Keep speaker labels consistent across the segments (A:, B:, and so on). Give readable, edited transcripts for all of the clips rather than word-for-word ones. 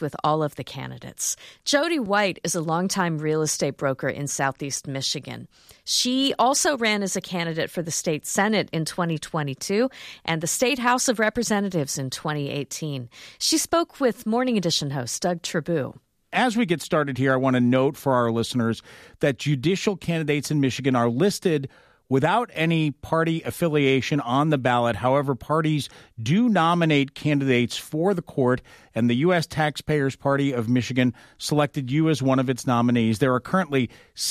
A: with all of the candidates. Jody White is a longtime real estate broker in Southeast Michigan. She also ran as a candidate for the state Senate in 2022 and the State House of Representatives in 2018. She spoke with Morning Edition host Doug Tribou.
B: As we get started here, I want to note for our listeners that judicial candidates in Michigan are listed without any party affiliation on the ballot. However, parties do nominate candidates for the court, and the U.S. Taxpayers Party of Michigan selected you as one of its nominees. There are currently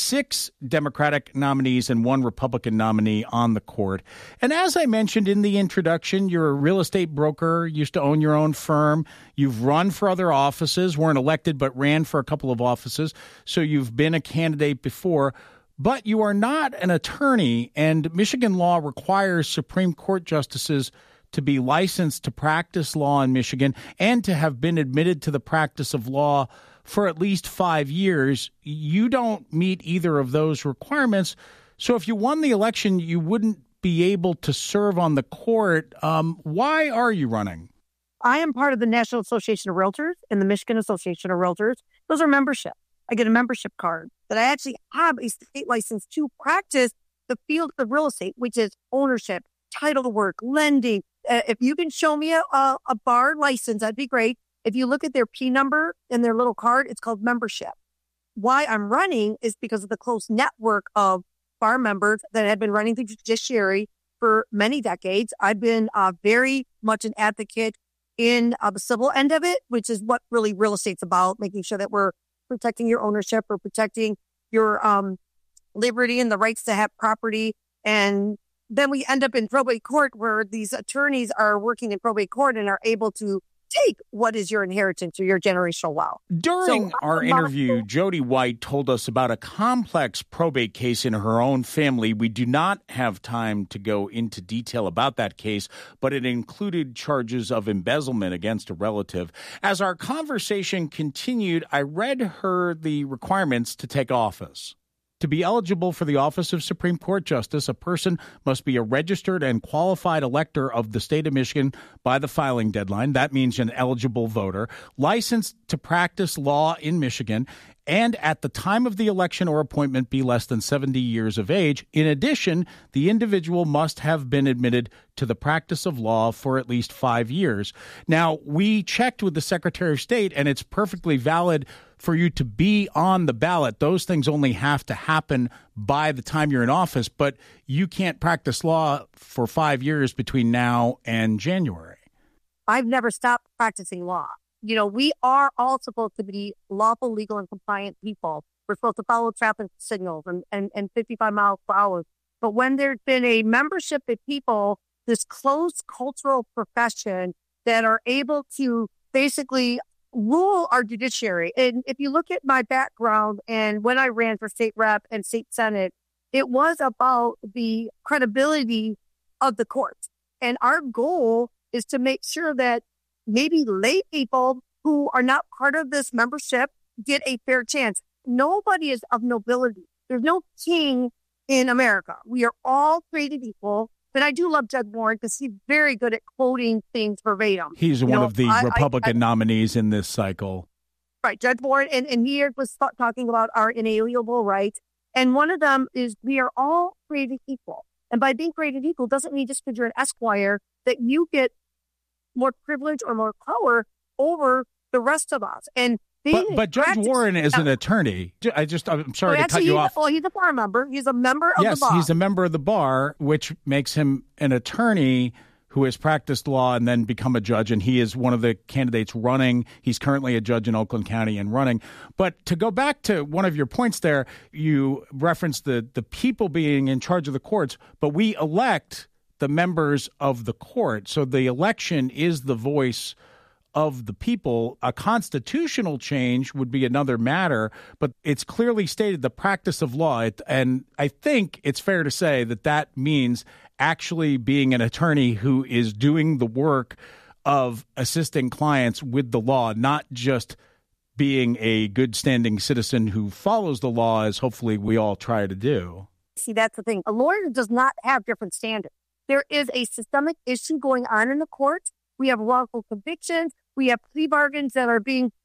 B: 6 Democratic nominees and 1 Republican nominee on the court. And as I mentioned in the introduction, you're a real estate broker, used to own your own firm. You've run for other offices, weren't elected, but ran for a couple of offices. So you've been a candidate before. But you are not an attorney, and Michigan law requires Supreme Court justices to be licensed to practice law in Michigan and to have been admitted to the practice of law for at least 5 years. You don't meet either of those requirements. So if you won the election, you wouldn't be able to serve on the court. Why are you running?
C: I am part of the National Association of Realtors and the Michigan Association of Realtors. Those are membership. I get a membership card that I actually have a state license to practice the field of real estate, which is ownership, title work, lending. If you can show me a bar license, that'd be great. If you look at their P number in their little card, it's called membership. Why I'm running is because of the close network of bar members that have been running the judiciary for many decades. I've been very much an advocate in the civil end of it, which is what really real estate's about, making sure that we're protecting your ownership or protecting your liberty and the rights to have property. And then we end up in probate court where these attorneys are working in probate court and are able to take what is your inheritance or your generational wealth.
B: During our interview, Jody White told us about a complex probate case in her own family. We do not have time to go into detail about that case, but it included charges of embezzlement against a relative. As our conversation continued, I read her the requirements to take office. To be eligible for the office of Supreme Court Justice, a person must be a registered and qualified elector of the state of Michigan by the filing deadline. That means an eligible voter, licensed to practice law in Michigan, and at the time of the election or appointment be less than 70 years of age. In addition, the individual must have been admitted to the practice of law for at least 5 years. Now, we checked with the Secretary of State, and it's perfectly valid for you to be on the ballot. Those things only have to happen by the time you're in office, but you can't practice law for 5 years between now and January.
C: I've never stopped practicing law. You know, we are all supposed to be lawful, legal, and compliant people. We're supposed to follow traffic signals and 55 miles per hour. But when there's been a membership of people, this closed cultural profession that are able to basically rule our judiciary. And if you look at my background and when I ran for state rep and state senate, it was about the credibility of the courts. And our goal is to make sure that maybe lay people who are not part of this membership get a fair chance. Nobody is of nobility. There's no king in America. We are all created equal. But I do love Judge Warren because he's very good at quoting things verbatim.
B: He's one of the Republican nominees in this cycle.
C: Right, Judge Warren. And he was talking about our inalienable rights. And one of them is we are all created equal. And by being created equal doesn't mean just because you're an Esquire that you get more privilege or more power over the rest of us. And
B: But Judge Warren is an attorney. I'm sorry to cut you off.
C: Well, he's a bar member. He's a member of the bar.
B: Yes, he's a member of the bar, which makes him an attorney who has practiced law and then become a judge. And he is one of the candidates running. He's currently a judge in Oakland County and running. But to go back to one of your points there, you referenced the people being in charge of the courts, but we elect the members of the court. So the election is the voice of the people. A constitutional change would be another matter, but it's clearly stated the practice of law. And I think it's fair to say that that means actually being an attorney who is doing the work of assisting clients with the law, not just being a good standing citizen who follows the law, as hopefully we all try to do.
C: See, that's the thing. A lawyer does not have different standards. There is a systemic issue going on in the courts. We have wrongful convictions. We have plea bargains that are being